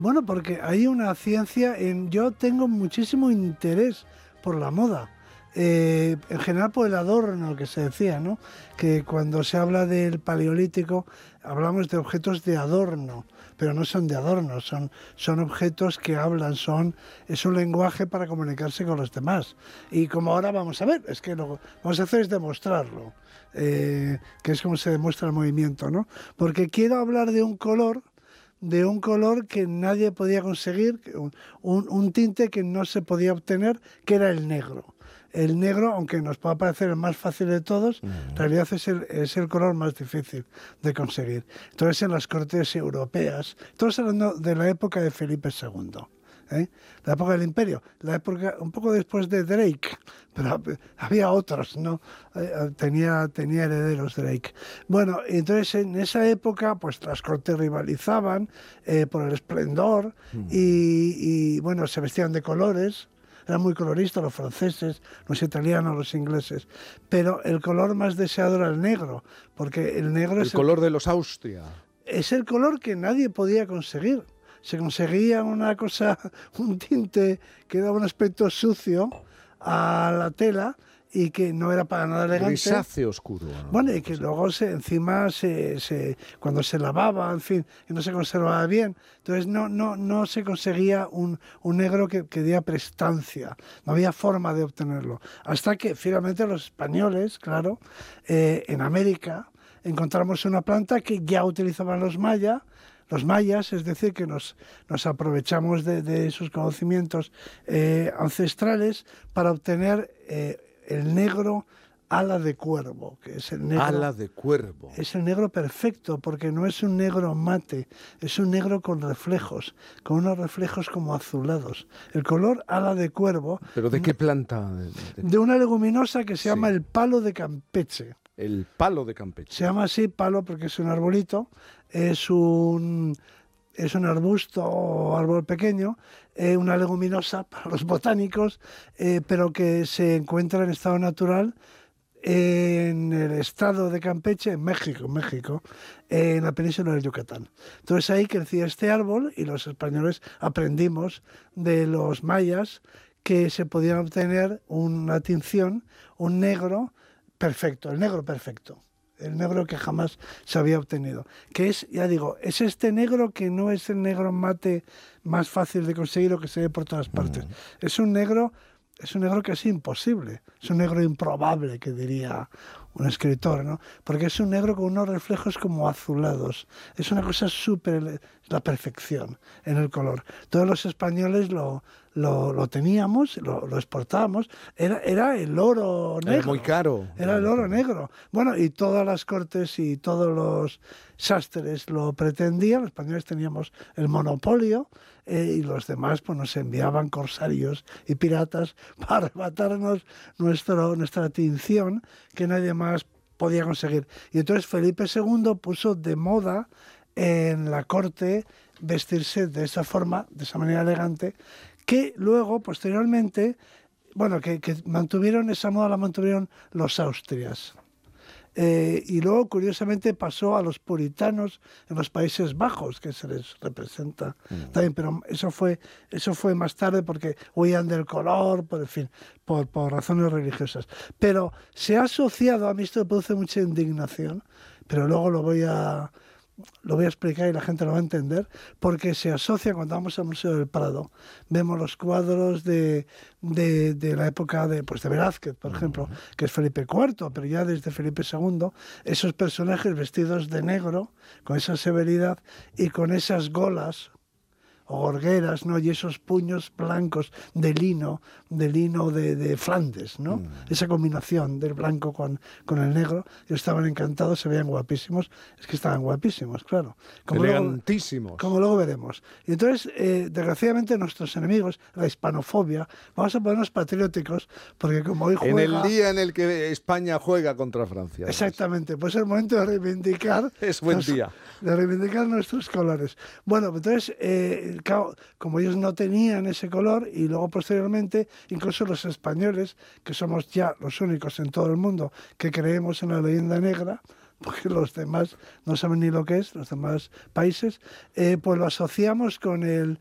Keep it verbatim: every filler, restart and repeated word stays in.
Bueno, porque hay una ciencia en... Yo tengo muchísimo interés por la moda. Eh, en general por el adorno que se decía, ¿no? Que cuando se habla del paleolítico hablamos de objetos de adorno, pero no son de adorno, son, son objetos que hablan, son, es un lenguaje para comunicarse con los demás. Y como ahora vamos a ver, es que lo que vamos a hacer es demostrarlo, eh, que es como se demuestra el movimiento, ¿no? Porque quiero hablar de un color de un color que nadie podía conseguir, un, un, un tinte que no se podía obtener, que era el negro. El negro, aunque nos pueda parecer el más fácil de todos, uh-huh. en realidad es el, es el color más difícil de conseguir. Entonces, en las cortes europeas, estamos hablando de la época de Felipe segundo, ¿eh? La época del Imperio, la época un poco después de Drake, pero había otros, ¿no? Tenía, tenía herederos Drake. Bueno, entonces en esa época, pues las cortes rivalizaban eh, por el esplendor uh-huh. y, y, bueno, se vestían de colores. Eran muy coloristas los franceses, los italianos, los ingleses. Pero el color más deseado era el negro, porque el negro el es... El color de los Austria. Es el color que nadie podía conseguir. Se conseguía una cosa, un tinte que daba un aspecto sucio a la tela y que no era para nada elegante. Grisáceo oscuro. ¿No? Bueno, y que luego se, encima se, se, cuando se lavaba, en fin, y no se conservaba bien. Entonces no, no, no se conseguía un, un negro que, que diera prestancia. No había forma de obtenerlo. Hasta que finalmente los españoles, claro, eh, en América encontramos una planta que ya utilizaban los mayas, los mayas, es decir, que nos, nos aprovechamos de, de sus conocimientos eh, ancestrales para obtener eh, el negro ala de cuervo, que es el negro... Ala de cuervo. Es el negro perfecto, porque no es un negro mate, es un negro con reflejos, con unos reflejos como azulados. El color ala de cuervo... ¿Pero de qué planta? De, de... de una leguminosa que se sí. llama el palo de Campeche. El palo de Campeche. Se llama así palo porque es un arbolito, es un... es un arbusto o árbol pequeño, eh, una leguminosa para los botánicos, eh, pero que se encuentra en estado natural en el estado de Campeche, en México, México, eh, en la península del Yucatán. Entonces ahí crecía este árbol y los españoles aprendimos de los mayas que se podían obtener una tinción, un negro perfecto, el negro perfecto. El negro que jamás se había obtenido. Que es, ya digo, es este negro que no es el negro mate más fácil de conseguir o que se ve por todas partes. Mm. Es un negro, es un negro que es imposible. Es un negro improbable, que diría un escritor, ¿no? Porque es un negro con unos reflejos como azulados. Es una cosa súper, la perfección en el color. Todos los españoles lo, lo, lo teníamos, lo, lo exportábamos. Era, era el oro negro. Era muy caro. Era el oro negro. Bueno, y todas las cortes y todos los sastres lo pretendían. Los españoles teníamos el monopolio eh, y los demás pues nos enviaban corsarios y piratas para arrebatarnos nuestro, nuestra tinción que nadie más podía conseguir. Y entonces Felipe segundo puso de moda en la corte vestirse de esa forma, de esa manera elegante, que luego, posteriormente, bueno, que, que mantuvieron esa moda, la mantuvieron los Austrias. Eh, y luego, curiosamente, pasó a los puritanos en los Países Bajos, que se les representa mm. también, pero eso fue, eso fue más tarde porque huían del color, por, en fin, por, por razones religiosas. Pero se ha asociado, a mí esto me produce mucha indignación, pero luego lo voy a... lo voy a explicar y la gente lo va a entender, porque se asocia, cuando vamos al Museo del Prado, vemos los cuadros de, de, de la época de, pues de Velázquez, por ejemplo, que es Felipe cuarto, pero ya desde Felipe segundo, esos personajes vestidos de negro, con esa severidad y con esas golas o gorgueras, ¿no? Y esos puños blancos de lino, de lino de, de Flandes, ¿no? Mm. Esa combinación del blanco con, con el negro. Ellos estaban encantados, se veían guapísimos. Es que estaban guapísimos, claro. Como elegantísimos. Luego, como luego veremos. Y entonces, eh, desgraciadamente, nuestros enemigos, la hispanofobia, vamos a ponernos patrióticos, porque como hoy juega... En el día en el que España juega contra Francia. Exactamente. Pues es el momento de reivindicar... Es buen los, día. De reivindicar nuestros colores. Bueno, entonces... Eh, Claro, como ellos no tenían ese color y luego posteriormente incluso los españoles, que somos ya los únicos en todo el mundo que creemos en la leyenda negra porque los demás no saben ni lo que es, los demás países, eh, pues lo asociamos con el